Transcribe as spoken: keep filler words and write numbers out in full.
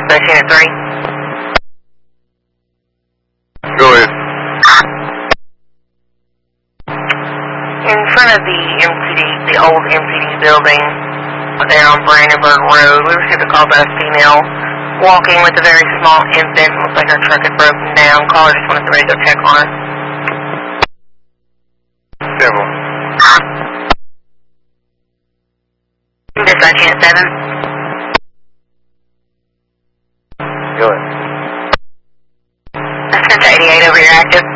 Dispatch Unit three. Go ahead. In front of the M C D, the old M C D building there on Brandenburg Road, we received a call by a female walking with a very small infant. Looks like her truck had broken down. Caller just wanted somebody to go check on her. Several. Dispatch Unit seven. Go ahead. That's sent to eighty-eight over your active.